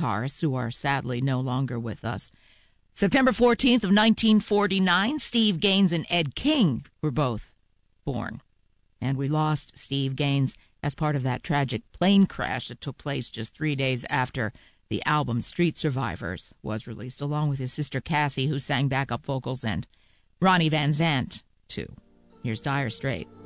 guitarists who are sadly no longer with us. September 14th of 1949, Steve Gaines and Ed King were both born. And we lost Steve Gaines as part of that tragic plane crash that took place just 3 days after the album Street Survivors was released, along with his sister Cassie, who sang backup vocals, and Ronnie Van Zant, too. Here's Dire Straits.